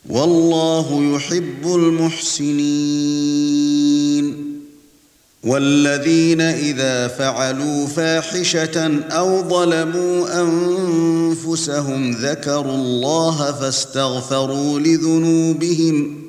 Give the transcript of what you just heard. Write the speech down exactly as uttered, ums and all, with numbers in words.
والله يحب المحسنين. والذين إذا فعلوا فاحشة أو ظلموا أنفسهم ذكروا الله فاستغفروا لذنوبهم